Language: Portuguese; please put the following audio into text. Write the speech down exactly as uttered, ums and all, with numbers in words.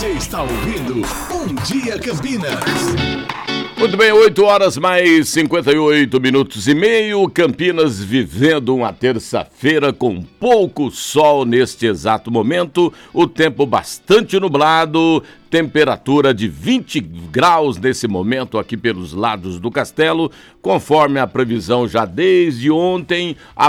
Você está ouvindo Bom Dia Campinas. Muito bem, oito horas mais cinquenta e oito minutos e meio. Campinas vivendo uma terça-feira com pouco sol neste exato momento. O tempo bastante nublado. Temperatura de vinte graus nesse momento aqui pelos lados do castelo, conforme a previsão já desde ontem. A